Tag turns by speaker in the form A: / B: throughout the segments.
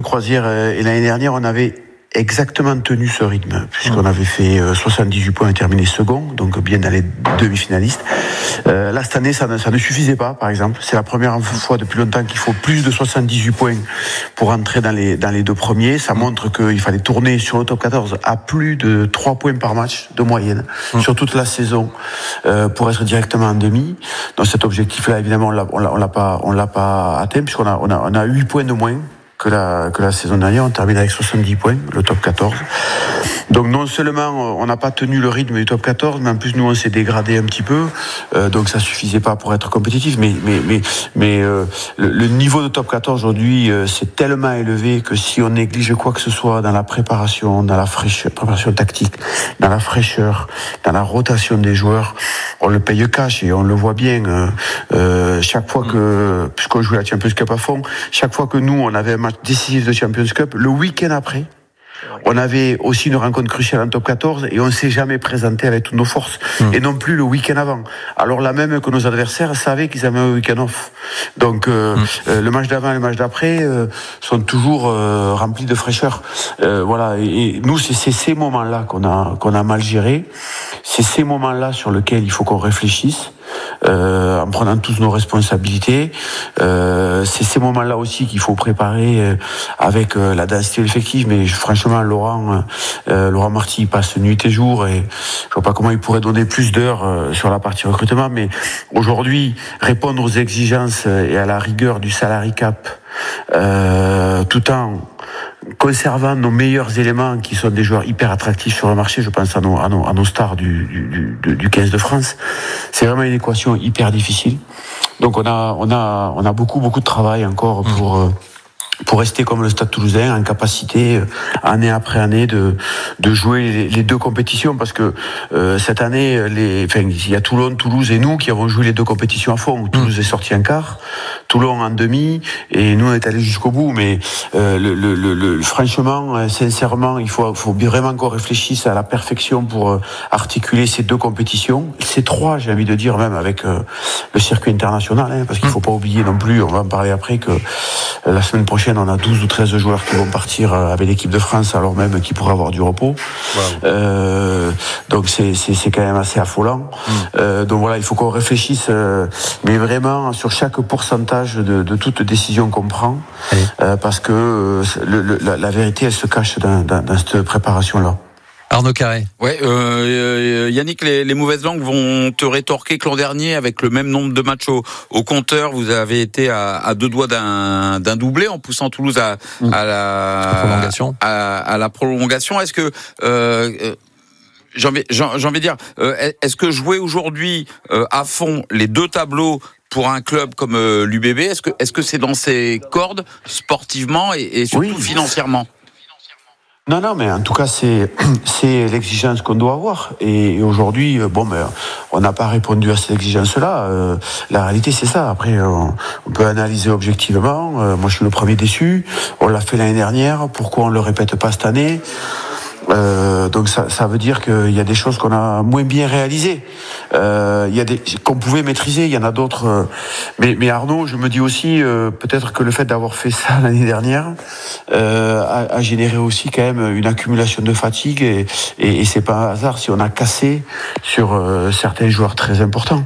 A: croisière et l'année dernière, on avait exactement tenu ce rythme, puisqu'on avait fait 78 points et terminé second, donc bien dans les demi-finalistes. Là, cette année, ça ne suffisait pas, par exemple. C'est la première fois depuis longtemps qu'il faut plus de 78 points pour entrer dans les deux premiers. Ça montre qu'il fallait tourner sur le top 14 à plus de 3 points par match de moyenne sur toute la saison pour être directement en demi. Donc cet objectif-là, évidemment, on l'a pas atteint, puisqu'on a 8 points de moins que la saison dernière. On termine avec 70 points, le top 14. Donc non seulement on n'a pas tenu le rythme du top 14, mais en plus nous on s'est dégradé un petit peu, donc ça suffisait pas pour être compétitif, mais le niveau de top 14 aujourd'hui c'est tellement élevé que si on néglige quoi que ce soit dans la préparation, dans la fraîcheur, préparation tactique, dans la fraîcheur, dans la rotation des joueurs, on le paye cash et on le voit bien. Chaque fois que, puisqu'on joue la Champions Cup à fond, chaque fois que nous on avait un match décisif de Champions Cup, le week-end après, on avait aussi une rencontre cruciale en top 14 et on ne s'est jamais présenté avec toutes nos forces et non plus le week-end avant. Alors là même que nos adversaires savaient qu'ils avaient un week-end off. Donc le match d'avant et le match d'après sont toujours remplis de fraîcheur. Voilà. Et nous c'est ces moments-là qu'on a mal gérés. C'est ces moments-là sur lesquels il faut qu'on réfléchisse. En prenant tous nos responsabilités, c'est ces moments-là aussi qu'il faut préparer avec la densité effective. Mais franchement, Laurent Marty passe nuit et jour et je vois pas comment il pourrait donner plus d'heures sur la partie recrutement. Mais aujourd'hui, répondre aux exigences et à la rigueur du salary cap, tout en conservant nos meilleurs éléments qui sont des joueurs hyper attractifs sur le marché, je pense à nos stars du 15 de France. C'est vraiment une équation hyper difficile. Donc on a beaucoup de travail encore pour rester comme le Stade Toulousain en capacité année après année de jouer les deux compétitions, parce que cette année il y a Toulon, Toulouse et nous qui avons joué les deux compétitions à fond. Toulouse est sorti en quart, Toulon en demi et nous on est allés jusqu'au bout. Mais franchement, sincèrement, il faut vraiment qu'on réfléchisse à la perfection pour articuler ces deux compétitions, ces trois, j'ai envie de dire, même avec le circuit international, parce qu'il faut pas oublier non plus, on va en parler après, que la semaine prochaine on a 12 ou 13 joueurs qui vont partir avec l'équipe de France, alors même qu'ils pourraient avoir du repos. Wow. Donc c'est quand même assez affolant. Donc voilà, il faut qu'on réfléchisse, mais vraiment sur chaque pourcentage de toute décision qu'on prend, parce que la vérité, elle se cache dans cette préparation-là.
B: Arnaud Carré.
C: Ouais, Yannick, les mauvaises langues vont te rétorquer que l'an dernier, avec le même nombre de matchs au compteur, vous avez été à deux doigts d'un doublé en poussant Toulouse à la prolongation. Est-ce que j'ai envie de dire, est-ce que jouer aujourd'hui à fond les deux tableaux pour un club comme l'UBB, est-ce que c'est dans ses cordes sportivement et surtout financièrement?
A: Non, mais en tout cas, c'est l'exigence qu'on doit avoir. Et aujourd'hui, on n'a pas répondu à cette exigence-là. La réalité, c'est ça. Après, on peut analyser objectivement. Moi, je suis le premier déçu. On l'a fait l'année dernière. Pourquoi on le répète pas cette année? Donc ça veut dire qu'il y a des choses qu'on a moins bien réalisées. Il y a des qu'on pouvait maîtriser, il y en a d'autres. Mais Arnaud, je me dis aussi peut-être que le fait d'avoir fait ça l'année dernière a généré aussi quand même une accumulation de fatigue et c'est pas un hasard si on a cassé sur certains joueurs très importants.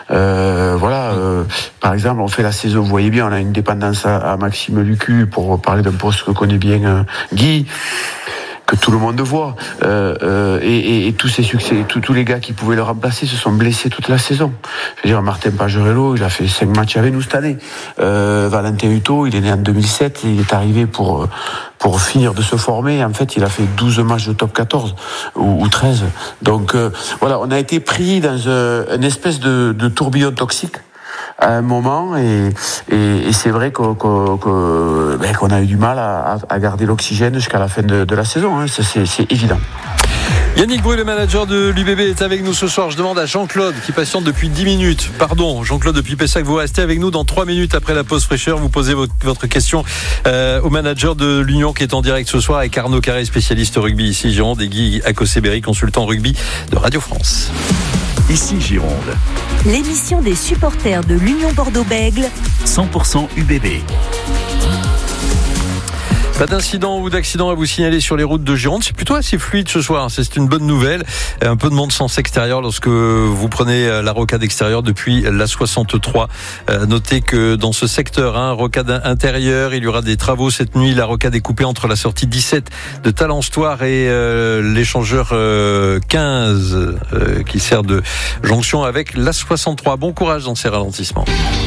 A: Par exemple, on fait la saison, vous voyez bien, on a une dépendance à Maxime Lucu pour parler d'un poste que connaît bien Guy, que tout le monde voit, et tous ces succès, tous les gars qui pouvaient le remplacer se sont blessés toute la saison. Je veux dire, Martin Pagerello, il a fait 5 matchs avec nous cette année. Valentin Hutto, il est né en 2007, et il est arrivé pour finir de se former. En fait, il a fait 12 matchs de top 14 ou 13. Donc on a été pris dans une espèce de tourbillon toxique à un moment, et c'est vrai qu'on a eu du mal à garder l'oxygène jusqu'à la fin de la saison, c'est évident.
B: Yannick Bru, le manager de l'UBB, est avec nous ce soir. Je demande à Jean-Claude, qui patiente depuis 10 minutes. Pardon, Jean-Claude depuis Pessac, vous restez avec nous dans 3 minutes après la pause fraîcheur. Vous posez votre question au manager de l'Union qui est en direct ce soir avec Arnaud Carré, spécialiste rugby ici Gironde, et Guy Akoseberi, consultant rugby de Radio France.
D: Ici Gironde.
E: L'émission des supporters de l'Union Bordeaux-Bègles.
D: 100% UBB.
B: Pas d'incident ou d'accident à vous signaler sur les routes de Gironde. C'est plutôt assez fluide ce soir. C'est une bonne nouvelle. Un peu de monde sens extérieur lorsque vous prenez la rocade extérieure depuis la 63. Notez que dans ce secteur, rocade intérieure, il y aura des travaux cette nuit. La rocade est coupée entre la sortie 17 de Talenstoir et l'échangeur 15 qui sert de jonction avec la 63. Bon courage dans ces ralentissements.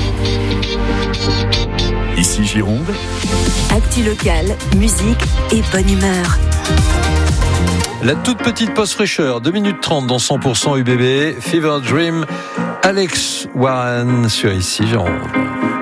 D: Ici Gironde.
E: Actu locale, musique et bonne humeur.
B: La toute petite pause fraîcheur, 2 minutes 30 dans 100% UBB, Fever Dream, Alex Warren sur Ici Gironde.